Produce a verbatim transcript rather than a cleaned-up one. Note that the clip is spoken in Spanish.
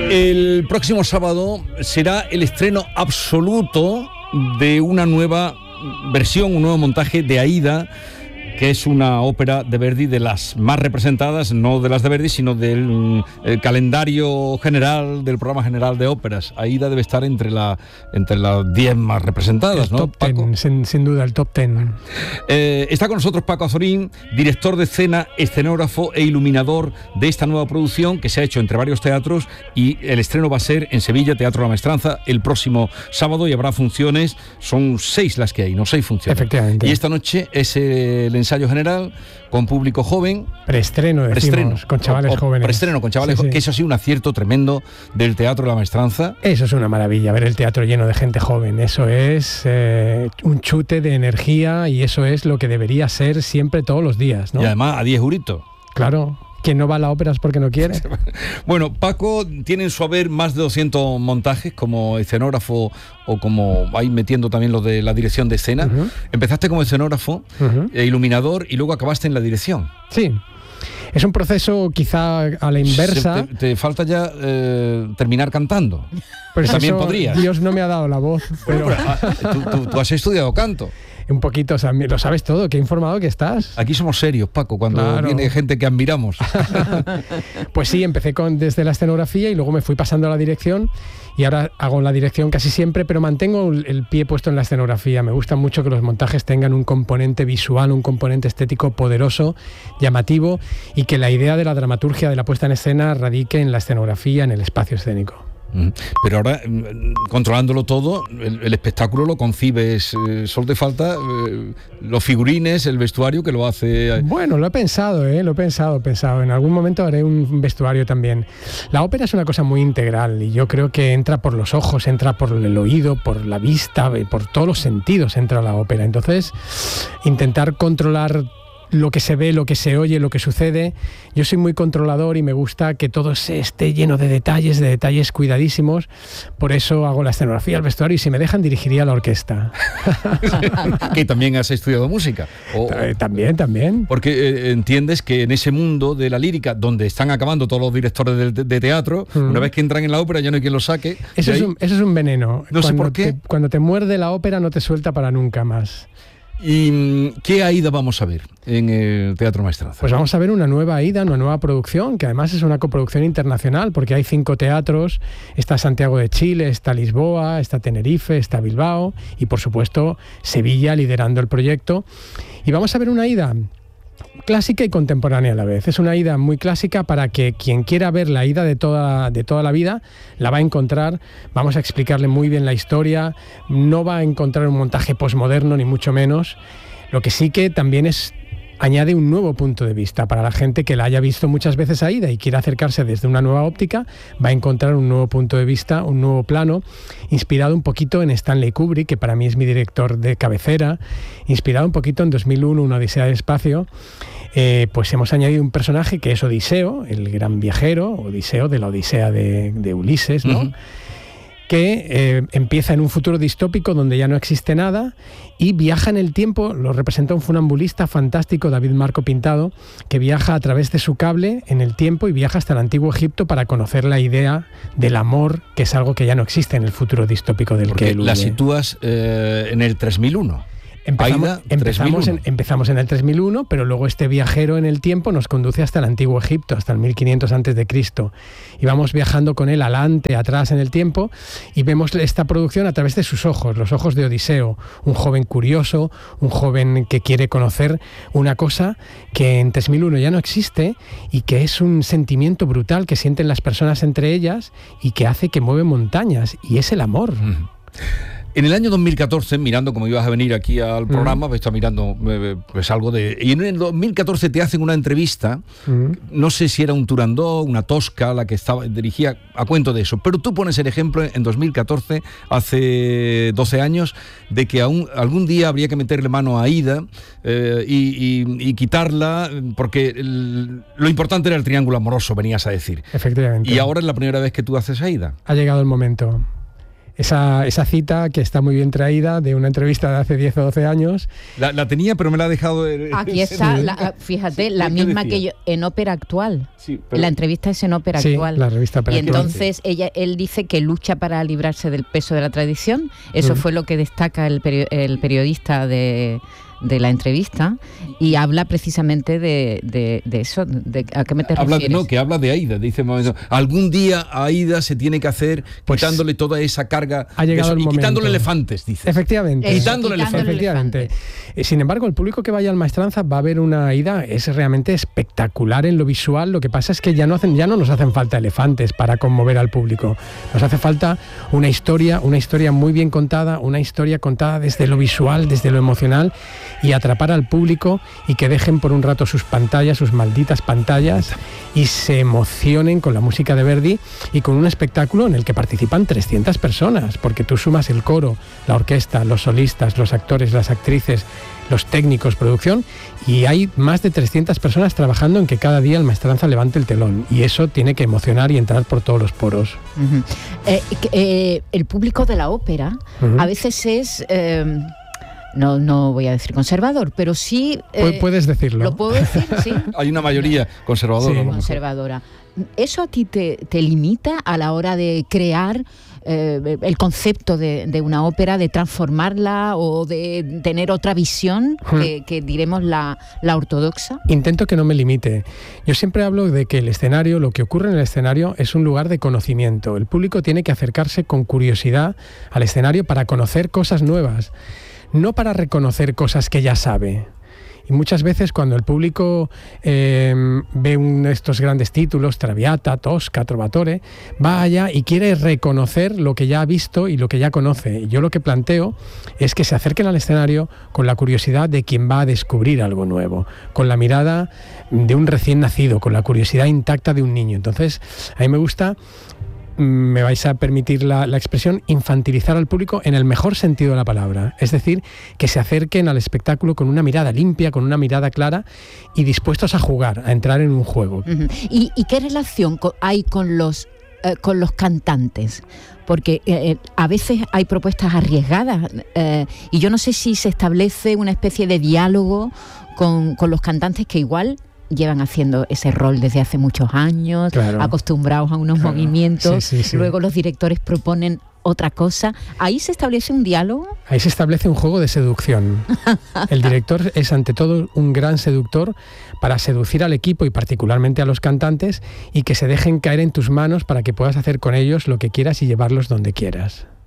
El próximo sábado será el estreno absoluto de una nueva versión, un nuevo montaje de Aída, que es una ópera de Verdi de las más representadas, no de las de Verdi, sino del el calendario general, del programa general de óperas. Aída debe estar entre la entre las diez más representadas, el ¿no, top Paco? ten, sin, sin duda, el top ten. Eh, está con nosotros Paco Azorín, director de escena, escenógrafo e iluminador de esta nueva producción que se ha hecho entre varios teatros, y el estreno va a ser en Sevilla, Teatro La Maestranza, el próximo sábado, y habrá funciones. Son seis las que hay, no seis funciones. Efectivamente. Y esta noche es el ensayo general con público joven. Preestreno, decimos, Preestreno, con chavales o, o jóvenes. Preestreno con chavales Sí, jóvenes, sí. que eso ha sido un acierto tremendo del Teatro La Maestranza. Eso es una maravilla, ver el teatro lleno de gente joven. Eso es eh, un chute de energía, y eso es lo que debería ser siempre, todos los días, ¿no? Y además a diez euritos. Claro. Quien no va a la ópera es porque no quiere. Bueno, Paco tiene en su haber más de doscientos montajes como escenógrafo, o como ahí metiendo también lo de la dirección de escena. Uh-huh. Empezaste como escenógrafo, Uh-huh. e iluminador, y luego acabaste en la dirección. Sí. Es un proceso quizá a la inversa. Te, te falta ya eh, terminar cantando. Pues también eso, podrías. Dios no me ha dado la voz. Pero Pero, ah, tú, tú- tú has estudiado canto. un poquito, o sea, lo sabes todo, qué informado que estás. Aquí somos serios, Paco, cuando Claro. viene gente que admiramos. Pues sí, empecé con, desde la escenografía, y luego me fui pasando a la dirección, y ahora hago la dirección casi siempre, pero mantengo el, el pie puesto en la escenografía. Me gusta mucho que los montajes tengan un componente visual, un componente estético poderoso, llamativo, y que la idea de la dramaturgia, de la puesta en escena, radique en la escenografía, en el espacio escénico. Mm. Pero ahora, mm, controlándolo todo, el, el espectáculo lo concibes, eh, solo te falta eh, los figurines, el vestuario que lo hace. eh, Bueno, lo he pensado, ¿eh? lo he pensado, pensado. En algún momento haré un vestuario también. La ópera es una cosa muy integral, y yo creo que entra por los ojos, entra por el oído, por la vista, por todos los sentidos entra la ópera. Entonces, intentar controlar lo que se ve, lo que se oye, lo que sucede. Yo soy muy controlador y me gusta que todo se esté lleno de detalles, de detalles cuidadísimos. Por eso hago la escenografía, el vestuario, y si me dejan dirigiría la orquesta. que también has estudiado música. O- Eh, también, también. Porque eh, entiendes que en ese mundo de la lírica, donde están acabando todos los directores de, de- de teatro, Mm. una vez que entran en la ópera ya no hay quien los saque. Eso de es, ahí. un, eso es un veneno. No sé Cuando por qué. Te, cuando te muerde la ópera no te suelta para nunca más. ¿Y mm, qué Aída vamos a ver en el Teatro Maestranza? Pues vamos a ver una nueva Aída, una nueva producción, que además es una coproducción internacional, porque hay cinco teatros. Está Santiago de Chile, está Lisboa, está Tenerife, está Bilbao, y por supuesto Sevilla liderando el proyecto. Y vamos a ver una Aída clásica y contemporánea a la vez. Es una Aída muy clásica para que quien quiera ver la Aída de toda, de toda la vida la va a encontrar. Vamos a explicarle muy bien la historia. No va a encontrar un montaje posmoderno, ni mucho menos. Lo que sí que también es añade un nuevo punto de vista para la gente que la haya visto muchas veces Aída y quiera acercarse desde una nueva óptica. Va a encontrar un nuevo punto de vista, un nuevo plano, inspirado un poquito en Stanley Kubrick, que para mí es mi director de cabecera, inspirado un poquito en dos mil uno, Una odisea del espacio. Eh, pues hemos añadido un personaje que es Odiseo, el gran viajero, Odiseo de la Odisea de, de Ulises, ¿no? Uh-huh. que eh, empieza en un futuro distópico donde ya no existe nada, y viaja en el tiempo. Lo representa un funambulista fantástico, David Marco Pintado, que viaja a través de su cable en el tiempo y viaja hasta el antiguo Egipto para conocer la idea del amor, que es algo que ya no existe en el futuro distópico del Porque que él la huye. sitúas eh, en el tres mil uno. Empezamos, Aída, empezamos, tres mil en, uno. empezamos en el tres mil uno, pero luego este viajero en el tiempo nos conduce hasta el antiguo Egipto, hasta el mil quinientos antes de Cristo, y vamos viajando con él adelante, atrás en el tiempo, y vemos esta producción a través de sus ojos, los ojos de Odiseo, un joven curioso, un joven que quiere conocer una cosa que en tres mil uno ya no existe, y que es un sentimiento brutal que sienten las personas entre ellas y que hace que mueve montañas, y es el amor. Mm. En el año dos mil catorce, mirando como ibas a venir aquí al programa, mm. pues estaba mirando eh, pues algo de... Y en el dos mil catorce te hacen una entrevista, mm. no sé si era un Turandot, una Tosca, la que estaba dirigía a cuento de eso, pero tú pones el ejemplo en dos mil catorce, hace doce años, de que aún, algún día habría que meterle mano a Aída eh, y, y, y quitarla, porque el, lo importante era el triángulo amoroso, venías a decir. Efectivamente. Y ahora es la primera vez que tú haces Aída. Ha llegado el momento. Esa, esa cita que está muy bien traída de una entrevista de hace diez o doce años. La, la tenía, pero me la ha dejado... De, Aquí está, la, fíjate, sí, la misma que yo, en Ópera Actual. Sí, pero... La entrevista es en Ópera sí, Actual. La revista Ópera y entonces sí. ella, él dice que lucha para librarse del peso de la tradición. Eso mm. fue lo que destaca el, peri- el periodista de... de la entrevista, y habla precisamente de, de, de eso. De, ¿A qué me te habla, refieres? No, que habla de Aida. Dice, algún día a Aida se tiene que hacer pues, quitándole toda esa carga, ha llegado eso, el y momento. quitándole elefantes, dice. Efectivamente. Eso, quitándole elefantes. Efectivamente. Elefantes. Sin embargo, el público que vaya al Maestranza va a ver una Aida, es realmente espectacular en lo visual. Lo que pasa es que ya no, hacen, ya no nos hacen falta elefantes para conmover al público. Nos hace falta una historia, una historia muy bien contada, una historia contada desde lo visual, desde lo emocional, y atrapar al público y que dejen por un rato sus pantallas, sus malditas pantallas, y se emocionen con la música de Verdi y con un espectáculo en el que participan trescientas personas, porque tú sumas el coro, la orquesta, los solistas, los actores, las actrices, los técnicos, producción, y hay más de trescientas personas trabajando en que cada día el Maestranza levante el telón, y eso tiene que emocionar y entrar por todos los poros. Uh-huh. eh, eh, el público de la ópera uh-huh. a veces es... Eh, No, no voy a decir conservador, pero sí... Eh, Puedes decirlo. ¿Lo puedo decir? Sí. Hay una mayoría conservadora. Sí, conservadora. ¿Eso a ti te, te limita a la hora de crear eh, el concepto de, de una ópera, de transformarla o de tener otra visión hmm. que, que diremos la, la ortodoxa? Intento que no me limite. Yo siempre hablo de que el escenario, lo que ocurre en el escenario es un lugar de conocimiento. El público tiene que acercarse con curiosidad al escenario para conocer cosas nuevas, no para reconocer cosas que ya sabe. Y muchas veces cuando el público eh, ve un, estos grandes títulos, Traviata, Tosca, Trovatore, va allá y quiere reconocer lo que ya ha visto y lo que ya conoce. Y yo lo que planteo es que se acerquen al escenario con la curiosidad de quien va a descubrir algo nuevo, con la mirada de un recién nacido, con la curiosidad intacta de un niño. Entonces, a mí me gusta... me vais a permitir la, la expresión, infantilizar al público en el mejor sentido de la palabra. Es decir, que se acerquen al espectáculo con una mirada limpia, con una mirada clara y dispuestos a jugar, a entrar en un juego. Uh-huh. ¿Y, y qué relación hay con los, eh, con los cantantes? Porque eh, a veces hay propuestas arriesgadas eh, y yo no sé si se establece una especie de diálogo con, con los cantantes que igual... llevan haciendo ese rol desde hace muchos años, claro, acostumbrados a unos claro, movimientos, sí, sí, sí. Luego los directores proponen otra cosa. ¿Ahí se establece un diálogo? Ahí se establece un juego de seducción. El director es ante todo un gran seductor para seducir al equipo y particularmente a los cantantes y que se dejen caer en tus manos para que puedas hacer con ellos lo que quieras y llevarlos donde quieras.